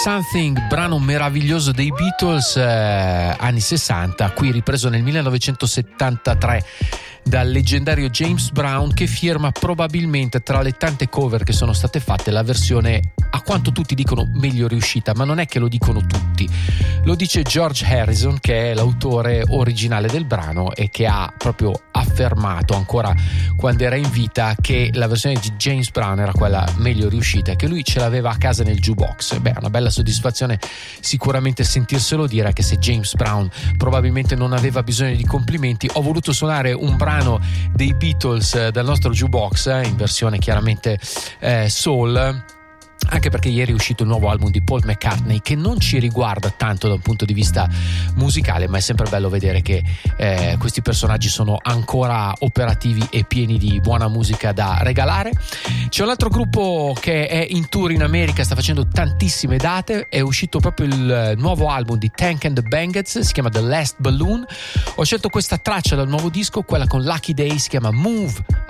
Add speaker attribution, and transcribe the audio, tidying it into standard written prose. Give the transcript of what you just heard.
Speaker 1: Something, brano meraviglioso dei Beatles, anni 60, qui ripreso nel 1973 dal leggendario James Brown, che firma probabilmente tra le tante cover che sono state fatte la versione, a quanto tutti dicono, meglio riuscita, ma non è che lo dicono tutti, lo dice George Harrison, che è l'autore originale del brano e che ha proprio affermato ancora quando era in vita che la versione di James Brown era quella meglio riuscita e che lui ce l'aveva a casa nel jukebox. Beh, è una bella soddisfazione sicuramente sentirselo dire, anche se James Brown probabilmente non aveva bisogno di complimenti. Ho voluto suonare un brano dei Beatles dal nostro jukebox in versione chiaramente soul, anche perché ieri è uscito il nuovo album di Paul McCartney, che non ci riguarda tanto da un punto di vista musicale, ma è sempre bello vedere che questi personaggi sono ancora operativi e pieni di buona musica da regalare. C'è un altro gruppo che è in tour in America, sta facendo tantissime date, è uscito proprio il nuovo album di Tank and the Bangas, si chiama The Last Balloon. Ho scelto questa traccia dal nuovo disco, quella con Lucky Day, si chiama Move